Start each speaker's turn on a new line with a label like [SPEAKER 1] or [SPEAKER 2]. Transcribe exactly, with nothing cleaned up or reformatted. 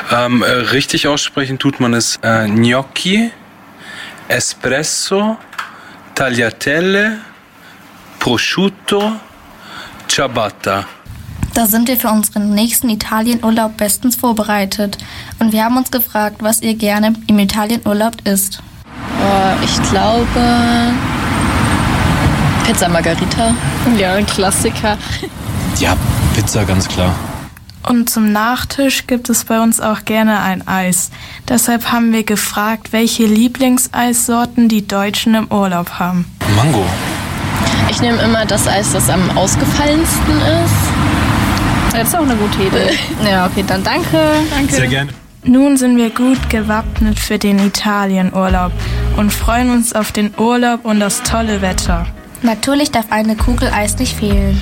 [SPEAKER 1] Ähm, äh, richtig aussprechen tut man es äh, Gnocchi, Espresso, Tagliatelle, Prosciutto, Ciabatta.
[SPEAKER 2] Da sind wir für unseren nächsten Italienurlaub bestens vorbereitet. Und wir haben uns gefragt, was ihr gerne im Italienurlaub isst.
[SPEAKER 3] Oh, ich glaube Pizza Margherita.
[SPEAKER 4] Ja, ein Klassiker.
[SPEAKER 5] Ja, Pizza, ganz klar.
[SPEAKER 6] Und zum Nachtisch gibt es bei uns auch gerne ein Eis. Deshalb haben wir gefragt, welche Lieblingseissorten die Deutschen im Urlaub haben.
[SPEAKER 5] Mango.
[SPEAKER 3] Ich nehme immer das Eis, das am ausgefallensten ist.
[SPEAKER 4] Das ist auch eine gute Idee.
[SPEAKER 2] Ja, okay, dann danke.
[SPEAKER 4] Danke.
[SPEAKER 5] Sehr gerne.
[SPEAKER 6] Nun sind wir gut gewappnet für den Italienurlaub und freuen uns auf den Urlaub und das tolle Wetter.
[SPEAKER 2] Natürlich darf eine Kugel Eis nicht fehlen.